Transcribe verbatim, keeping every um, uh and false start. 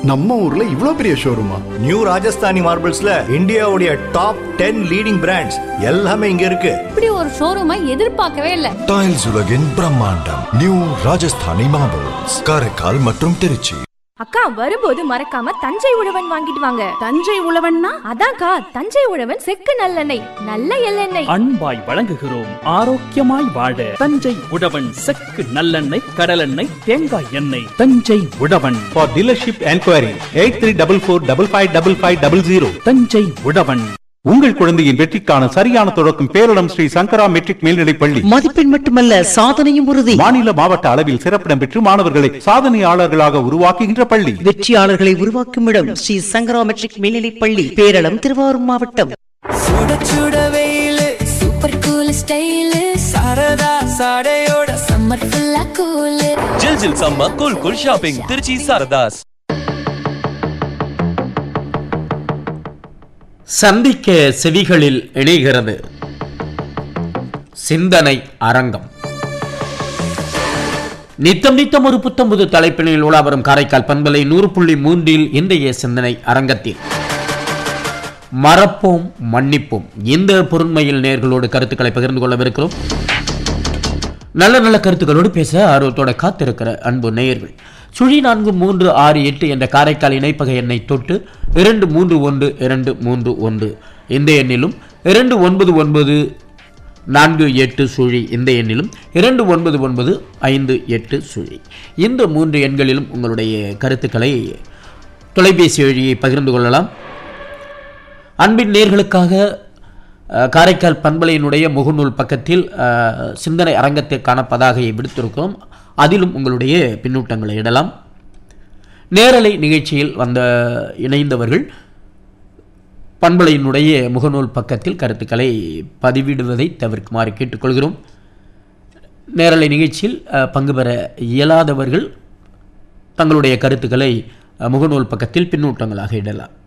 நம்ம ஊர்ல இவ்ளோ பெரிய ஷோரூமா? நியூ ராஜஸ்தானி மார்பிள்ஸ்ல இந்தியாவுடைய டாப் டென் லீடிங் பிராண்ட்ஸ் எல்லாமே இங்க இருக்கு. இப்படி ஒரு ஷோரூமை எதிர்பார்க்கவே இல்ல. டைல்ஸ் உலகின் பிரம்மாண்டம் நியூ ராஜஸ்தானி மார்பிள்ஸ், காரைக்கால் மற்றும் திருச்சி. அக்கா, வரும்போது மறக்காம தஞ்சை உழவன் வாங்கிட்டு வாங்க. தஞ்சை உழவன்னா? அதான்க்கா, தஞ்சை உழவன் செக்கு நல்லெண்ணெய், நல்ல எள்ளெண்ணெய். அன்பாய் வழங்குகிறோம். ஆரோக்கியமாய் வாழ தஞ்சை உழவன் செக்கு நல்லெண்ணெய், கடலெண்ணெய், தேங்காய் எண்ணெய். தஞ்சை உழவன். For dealership enquiry eight three four four five five five five zero zero. Thanjai உழவன். உங்கள் குழந்தையின் வெற்றிக்கான சரியான தொடக்கம் பேரிடம் ஸ்ரீ சங்கரா மெட்ரிக் மேல்நிலைப் பள்ளி. மதிப்பெண் மட்டுமல்ல, சாதனையும் உறுதி. மாநில மாவட்ட அளவில் சிறப்பிடம் பெற்று மாணவர்களை சாதனையாளர்களாக உருவாக்குகின்ற பள்ளி. வெற்றியாளர்களை உருவாக்கும் இடம் ஸ்ரீ சங்கரா மெட்ரிக் மேல்நிலைப் பள்ளி, பேரளம், திருவாரூர் மாவட்டம். Super cool style Saradha சாடையோட summer ஃபுல்லா கூல். ஜில் ஜில் சம்ம cool cool shopping Trichy Saradhas. சந்திக்க செவிகளில் இணைகிறது சிந்தனை அரங்கம். நித்தம் நித்தம் ஒரு புத்தம்புது தலைப்பினில் உலாவரும் காரைக்கால் பண்பலை நூறு புள்ளி மூன்றில் இன்றைய சிந்தனை அரங்கத்தில் மறப்போம் மன்னிப்போம் இந்த பொருண்மையில் நேர்களோடு கருத்துக்களை பகிர்ந்து கொள்ளவிருக்கிறோம். நல்ல நல்ல கருத்துக்களோடு பேச ஆர்வத்தோட காத்திருக்கிற அன்பு நேயர்கள் சுழி நான்கு மூன்று ஆறு எட்டு என்ற காரைக்கால் இணைப்பக எண்ணை தொட்டு இரண்டு மூன்று ஒன்று இரண்டு மூன்று ஒன்று இந்த எண்ணிலும், இரண்டு ஒன்பது ஒன்பது நான்கு எட்டு சுழி இந்த எண்ணிலும், இரண்டு ஒன்பது ஒன்பது ஐந்து எட்டு சுழி இந்த மூன்று எண்களிலும் உங்களுடைய கருத்துக்களை தொலைபேசி வழியை பகிர்ந்து கொள்ளலாம். அன்பின் நேர்களுக்காக காரைக்கால் பண்பலையினுடைய முகநூல் பக்கத்தில் சிந்தனை அரங்கத்திற்கான பதாகையை விடுத்திருக்கிறோம். அதிலும் உங்களுடைய பின்னூட்டங்களை இடலாம். நேரலை நிகழ்ச்சியில் வந்த இணைந்தவர்கள் பண்பலையினுடைய முகநூல் பக்கத்தில் கருத்துக்களை பதிவிடுவதை தவிர்க்குமாறு கேட்டுக்கொள்கிறோம். நேரலை நிகழ்ச்சியில் பங்கு பெற இயலாதவர்கள் தங்களுடைய கருத்துக்களை முகநூல் பக்கத்தில் பின்னூட்டங்களாக இடலாம்.